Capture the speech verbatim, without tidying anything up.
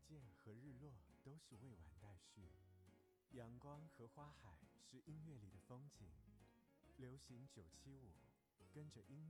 见和日落都是未完待续，阳光和花海是音乐里的风景。流行九七五，跟着音乐。